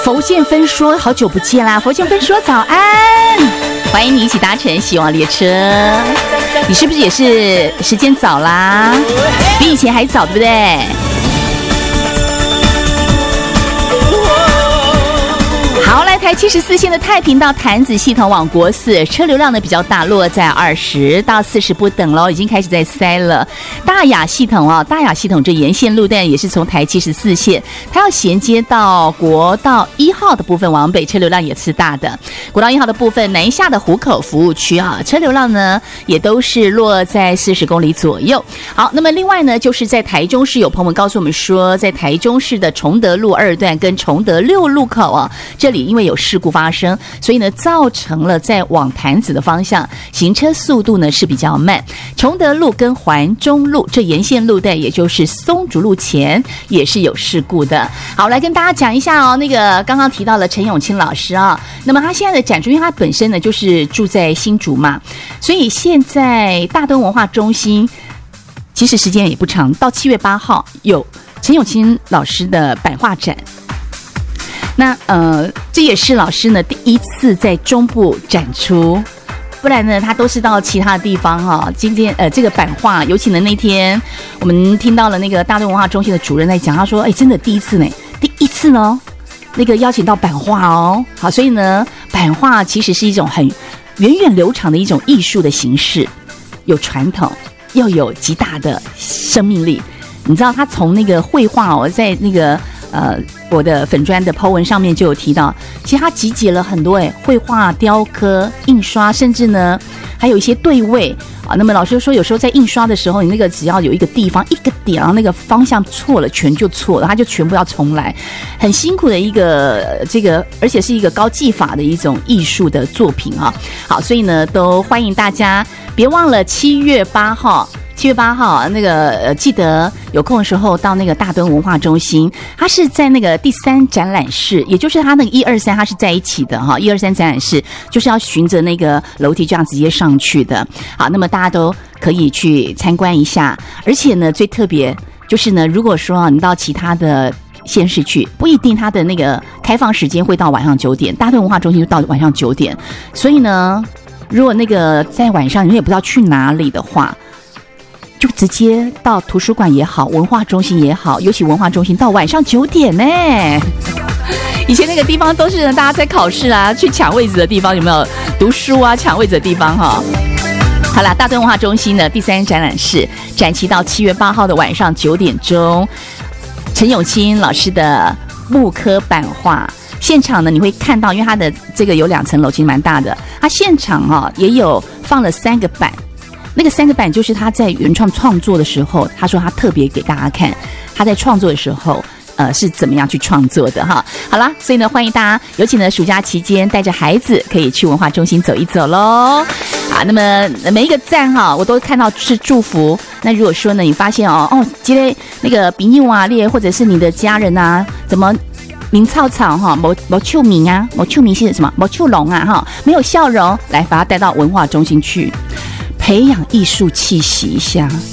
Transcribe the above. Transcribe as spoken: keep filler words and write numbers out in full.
佛剑分说，好久不见啦！佛剑分说，早安，欢迎你一起搭乘希望列车。你是不是也是时间早啦？比以前还早，对不对？好，来台七十四线的太平到潭子系统往国四，车流量呢比较大，落在二十到四十不等喽，已经开始在塞了。大雅系统啊，大雅系统这沿线路段也是从台七十四线，它要衔接到国道一号的部分往北，车流量也是大的。国道一号的部分，南下的湖口服务区啊，车流量呢也都是落在四十公里左右。好，那么另外呢，就是在台中市有朋友们告诉我们说，在台中市的崇德路二段跟崇德六路口啊，这里因为有事故发生，所以呢造成了在往潭子的方向行车速度呢是比较慢。崇德路跟环中路这沿线路段，也就是松竹路前也是有事故的。好，来跟大家讲一下哦，那个刚刚提到了陈永清老师啊，那么他现在的展出，因为他本身呢就是住在新竹嘛，所以现在大墩文化中心其实时间也不长，到七月八号有陈永清老师的版画展。那呃，这也是老师呢第一次在中部展出，不然呢他都是到其他的地方哈、哦。今天呃这个版画，尤其呢那天我们听到了那个大墩文化中心的主任在讲，他说哎真的第一次呢，第一次呢那个邀请到版画哦。好，所以呢版画其实是一种很源远流长的一种艺术的形式，有传统又有极大的生命力。你知道他从那个绘画哦，在那个呃，我的粉专的 po 文上面就有提到，其实它集结了很多哎，绘画、雕刻、印刷，甚至呢还有一些对位啊。那么老师说，有时候在印刷的时候，你那个只要有一个地方一个点，然后那个方向错了，全就错了，它就全部要重来，很辛苦的一个这个，而且是一个高技法的一种艺术的作品啊。好，所以呢，都欢迎大家，别忘了七月八号。七月八号，那个呃，记得有空的时候到那个大墩文化中心，它是在那个第三展览室，也就是它那个一二三，它是在一起的哈。一二三展览室就是要循着那个楼梯这样直接上去的。好，那么大家都可以去参观一下，而且呢，最特别就是呢，如果说你到其他的县市去，不一定它的那个开放时间会到晚上九点，大墩文化中心就到晚上九点，所以呢，如果那个在晚上你也不知道去哪里的话，就直接到图书馆也好，文化中心也好，尤其文化中心到晚上九点呢。以前那个地方都是大家在考试啊，去抢位置的地方，有没有读书啊抢位置的地方哈？好啦，大墩文化中心的第三展览室展期到七月八号的晚上九点钟，陈永清老师的木刻版画。现场呢，你会看到，因为它的这个有两层楼，其实蛮大的。它现场哈、哦、也有放了三个版。那个三个版就是他在原创创作的时候，他说他特别给大家看他在创作的时候呃是怎么样去创作的哈。好啦，所以呢欢迎大家，尤其呢暑假期间带着孩子可以去文化中心走一走咯。好，那么每一个赞哈我都看到是祝福。那如果说呢你发现哦哦今天那个朋友啊列或者是你的家人啊怎么名草草哈，没没笑名啊，没笑名是什么？没笑容啊哈，没有笑容，来把他带到文化中心去。培养艺术气息一下。